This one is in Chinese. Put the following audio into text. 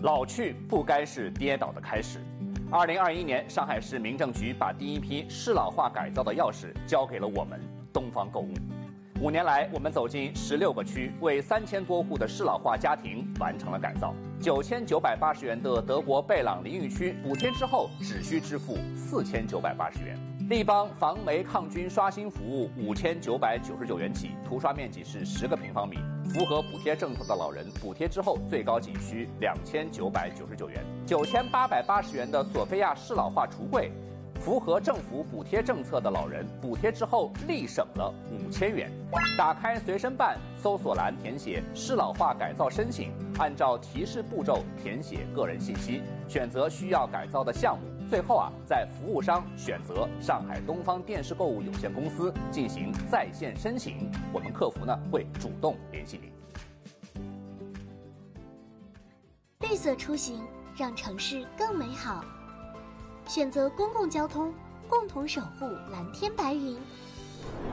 老去不该是跌倒的开始。2021年，上海市民政局把第一批适老化改造的钥匙交给了我们东方购物。5年来，我们走进16个区，为3000多户的适老化家庭完成了改造。9980元的德国贝朗淋浴区补贴之后，只需支付4980元。立邦防霉抗菌刷新服务5999元起，涂刷面积是10个平方米。符合补贴政策的老人，补贴之后最高仅需2999元。9880元的索菲亚适老化橱柜，符合政府补贴政策的老人，补贴之后立省了5000元。打开随身办，搜索栏填写适老化改造申请，按照提示步骤填写个人信息，选择需要改造的项目。最后在服务商选择上海东方电视购物有限公司进行在线申请，我们客服会主动联系您。 绿色出行，让城市更美好。选择公共交通，共同守护蓝天白云。